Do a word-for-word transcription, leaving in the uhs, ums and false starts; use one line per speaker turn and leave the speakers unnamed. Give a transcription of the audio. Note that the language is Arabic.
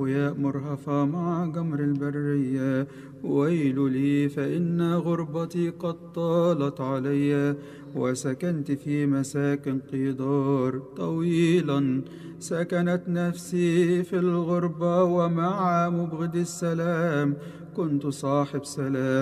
يا مرهفة مع جمر البرية. ويل لي فإن غربتي قد طالت علي، وسكنت في مساكن قدار طويلا. سكنت نفسي في الغربة، ومع مبغض السلام كنت صاحب سلام.